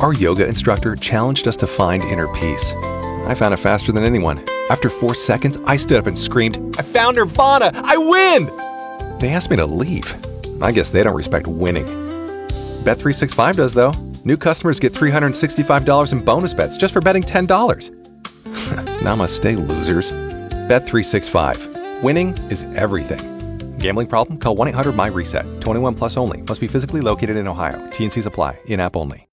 Our yoga instructor challenged us to find inner peace. I found it faster than anyone. After 4 seconds, I stood up and screamed, "I found Nirvana! I win!" They asked me to leave. I guess they don't respect winning. Bet365 does, though. New customers get $365 in bonus bets just for betting $10. Namaste, losers. Bet365. Winning is everything. Gambling problem? Call 1-800-MY-RESET. 21 plus only. Must be physically located in Ohio. T&Cs apply. In-app only.